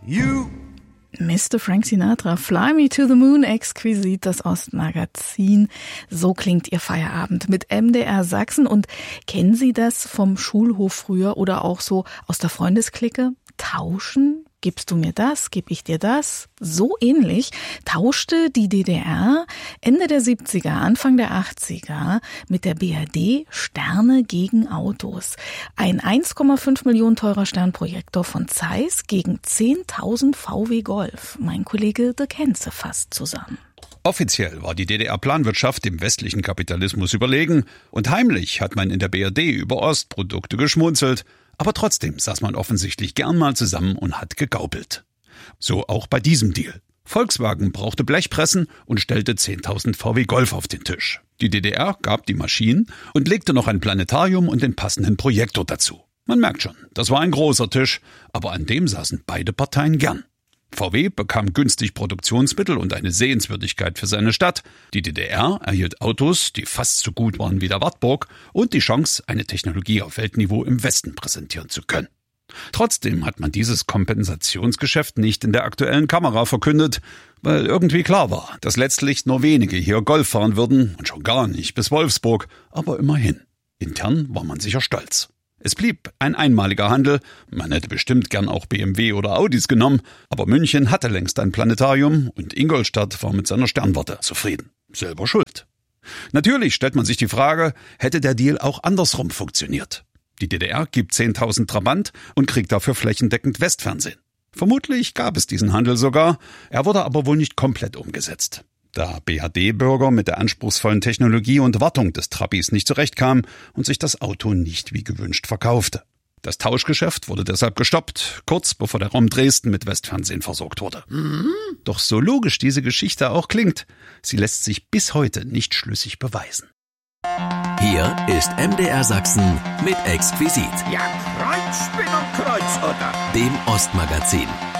You. Mr. Frank Sinatra, Fly Me to the Moon, exquisit, das Ostmagazin. So klingt Ihr Feierabend mit MDR Sachsen. Und kennen Sie das vom Schulhof früher oder auch so aus der Freundesklicke? Tauschen? Gibst du mir das? Geb ich dir das? So ähnlich tauschte die DDR Ende der 70er, Anfang der 80er mit der BRD Sterne gegen Autos. Ein 1,5 Millionen teurer Sternprojektor von Zeiss gegen 10.000 VW Golf. Mein Kollege Dirk Henze fasst zusammen. Offiziell war die DDR-Planwirtschaft dem westlichen Kapitalismus überlegen und heimlich hat man in der BRD über Ostprodukte geschmunzelt. Aber trotzdem saß man offensichtlich gern mal zusammen und hat gegaukelt. So auch bei diesem Deal. Volkswagen brauchte Blechpressen und stellte 10.000 VW Golf auf den Tisch. Die DDR gab die Maschinen und legte noch ein Planetarium und den passenden Projektor dazu. Man merkt schon, das war ein großer Tisch, aber an dem saßen beide Parteien gern. VW bekam günstig Produktionsmittel und eine Sehenswürdigkeit für seine Stadt. Die DDR erhielt Autos, die fast so gut waren wie der Wartburg und die Chance, eine Technologie auf Weltniveau im Westen präsentieren zu können. Trotzdem hat man dieses Kompensationsgeschäft nicht in der aktuellen Kamera verkündet, weil irgendwie klar war, dass letztlich nur wenige hier Golf fahren würden und schon gar nicht bis Wolfsburg, aber immerhin. Intern war man sicher stolz. Es blieb ein einmaliger Handel, man hätte bestimmt gern auch BMW oder Audis genommen, aber München hatte längst ein Planetarium und Ingolstadt war mit seiner Sternwarte zufrieden. Selber schuld. Natürlich stellt man sich die Frage, hätte der Deal auch andersrum funktioniert? Die DDR gibt 10.000 Trabant und kriegt dafür flächendeckend Westfernsehen. Vermutlich gab es diesen Handel sogar, er wurde aber wohl nicht komplett umgesetzt. Da BRD-Bürger mit der anspruchsvollen Technologie und Wartung des Trabis nicht zurechtkam und sich das Auto nicht wie gewünscht verkaufte. Das Tauschgeschäft wurde deshalb gestoppt, kurz bevor der Raum Dresden mit Westfernsehen versorgt wurde. Doch so logisch diese Geschichte auch klingt, sie lässt sich bis heute nicht schlüssig beweisen. Hier ist MDR Sachsen mit Exquisit. Ja, Kreuzspinn und Kreuzotter. Dem Ostmagazin.